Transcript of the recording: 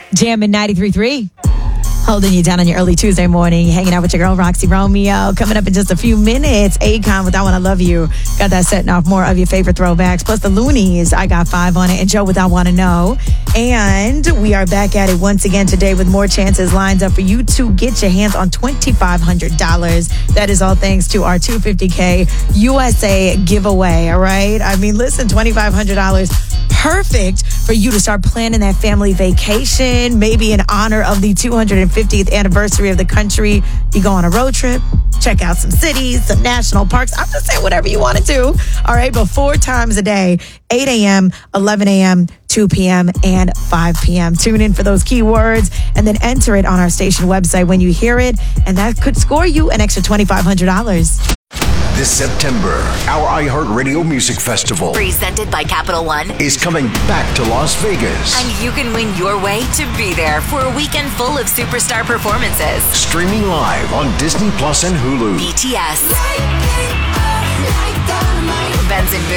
Jamming 93.3. Holding you down on your early Tuesday morning, hanging out with your girl, Roxy Romeo. Coming up in just a few minutes, Akon with I Wanna Love You. Got that setting off more of your favorite throwbacks. Plus the Loonies, I Got 5 on it. And Joe with I Wanna Know. And we are back at it once again today with more chances lined up for you to get your hands on $2,500. That is all thanks to our $250K USA giveaway, all right? I mean, listen, $2,500. Perfect for you to start planning that family vacation, maybe in honor of the 250th anniversary of the country. You go on a road trip, check out some cities, some national parks. I'm just saying whatever you want to do. All right, but 4 times a day, 8 a.m., 11 a.m., 2 p.m., and 5 p.m. Tune in for those keywords and then enter it on our station website when you hear it, and that could score you an extra $2,500. This September, our iHeartRadio Music Festival, presented by Capital One, is coming back to Las Vegas. And you can win your way to be there for a weekend full of superstar performances. Streaming live on Disney Plus and Hulu. BTS, Benson